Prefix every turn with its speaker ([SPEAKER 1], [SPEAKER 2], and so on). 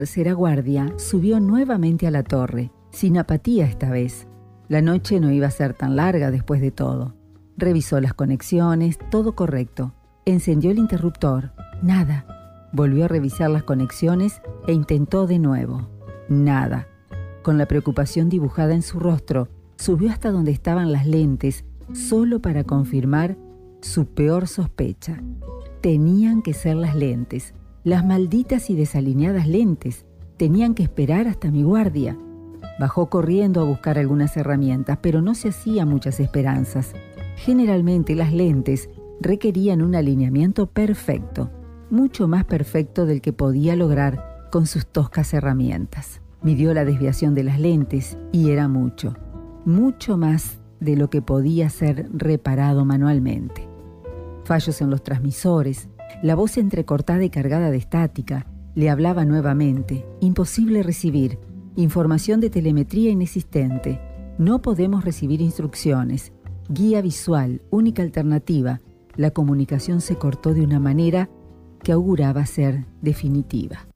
[SPEAKER 1] Tercera guardia subió nuevamente a la torre, sin apatía esta vez. La noche no iba a ser tan larga después de todo. Revisó las conexiones, todo correcto. Encendió el interruptor, nada. Volvió a revisar las conexiones e intentó de nuevo. Nada. Con la preocupación dibujada en su rostro, subió hasta donde estaban las lentes, solo para confirmar su peor sospecha. Tenían que ser las lentes. Las malditas y desalineadas lentes. Tenían que esperar hasta mi guardia. Bajó corriendo a buscar algunas herramientas, pero no se hacía muchas esperanzas. Generalmente las lentes requerían un alineamiento perfecto, mucho más perfecto del que podía lograr con sus toscas herramientas. Midió la desviación de las lentes y era mucho más de lo que podía ser reparado manualmente. Fallos en los transmisores, la voz entrecortada y cargada de estática, le hablaba nuevamente. Imposible recibir. Información de telemetría inexistente. No podemos recibir instrucciones. Guía visual, única alternativa. La comunicación se cortó de una manera que auguraba ser definitiva.